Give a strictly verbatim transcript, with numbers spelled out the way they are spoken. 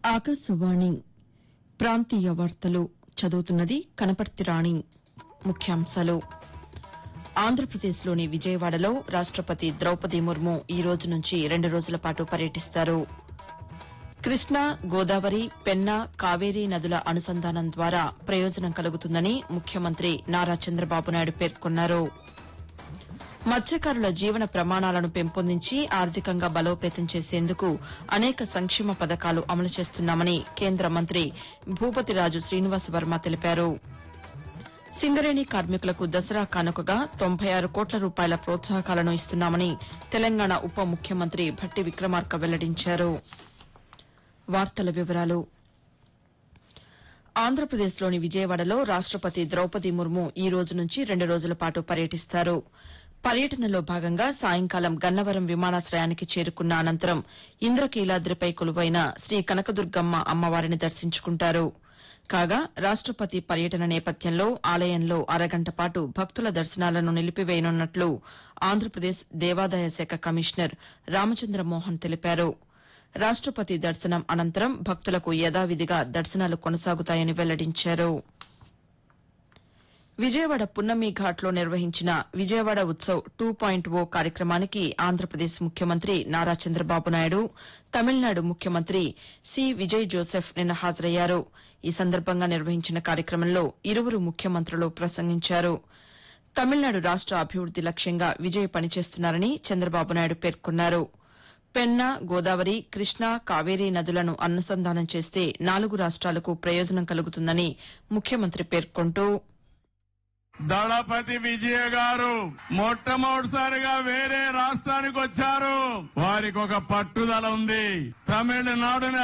ఆకాశవాణి ప్రాంతీయ వార్తలు చదువుతున్నది కనపర్తి రాణి. ముఖ్యాంశాలు ఆంధ్రప్రదేశ్లోని విజయవాడలో రాష్టపతి ద్రౌపది ముర్ము ఈ రోజు నుంచి రెండు రోజుల పాటు పర్యటిస్తారు. కృష్ణా, గోదావరి, పెన్నా, కావేరీ నదుల అనుసంధానం ద్వారా ప్రయోజనం కలుగుతుందని ముఖ్యమంత్రి నారా చంద్రబాబు నాయుడు పేర్కొన్నారు. మత్స్యకారుల జీవన ప్రమాణాలను పెంపొందించి ఆర్థికంగా బలోపేతం చేసేందుకు అనేక సంక్షేమ పథకాలు అమలు చేస్తున్నామని కేంద్ర మంత్రి భూపతిరాజు శ్రీనివాస వర్మ తెలిపారు. సింగరేణి కార్మికులకు దసరా కానుకగా తొంభై ఆరు కోట్ల రూపాయల ప్రోత్సాహకాలను ఇస్తున్నామని తెలంగాణ ఉప ముఖ్యమంత్రి భట్టి విక్రమార్క వెల్లడించారు. వార్తల వివరాలు ఆంధ్రప్రదేశ్లోని విజయవాడలో రాష్టపతి ద్రౌపది ముర్ము ఈ రోజు నుంచి రెండు రోజుల పాటు పర్యటిస్తారు. పర్యటనలో భాగంగా సాయంకాలం గన్నవరం విమానాశ్రయానికి చేరుకున్న అనంతరం ఇంద్రకీలాద్రిపై కొలువైన శ్రీ కనకదుర్గమ్మ అమ్మవారిని దర్శించుకుంటారు. కాగా రాష్టపతి పర్యటన నేపథ్యంలో ఆలయంలో అరగంట పాటు భక్తుల దర్శనాలను నిలిపివేయనున్నట్లు ఆంధ్రప్రదేశ్ దేవాదాయ శాఖ కమిషనర్ రామచంద్రమోహన్ తెలిపారు. రాష్టపతి దర్శనం అనంతరం భక్తులకు యథావిధిగా దర్శనాలు కొనసాగుతాయని వెల్లడించారు. విజయవాడ పున్నమి ఘాట్లో నిర్వహించిన విజయవాడ ఉత్సవ్ టూ పాయింట్ ఓ కార్యక్రమానికి ఆంధ్రప్రదేశ్ ముఖ్యమంత్రి నారా చంద్రబాబు నాయుడు, తమిళనాడు ముఖ్యమంత్రి సి విజయ్ జోసెఫ్ నిన్న హాజరయ్యారు. ఈ సందర్భంగా నిర్వహించిన కార్యక్రమంలో ఇరువురు ముఖ్యమంత్రులు ప్రసంగించారు. తమిళనాడు రాష్ట అభివృద్ది లక్ష్యంగా విజయ్ పనిచేస్తున్నారని చంద్రబాబు నాయుడు పేర్కొన్నారు. పెన్నా, గోదావరి, కృష్ణా, కావేరీ నదులను అనుసంధానం చేస్తే నాలుగు రాష్ట్రాలకు ప్రయోజనం కలుగుతుందని ముఖ్యమంత్రి పేర్కొంటూ దళపతి విజయ గారు మొట్టమొదటిసారిగా వేరే రాష్ట్రానికి వచ్చారు. వారికి ఒక పట్టుదల ఉంది. తమిళనాడుని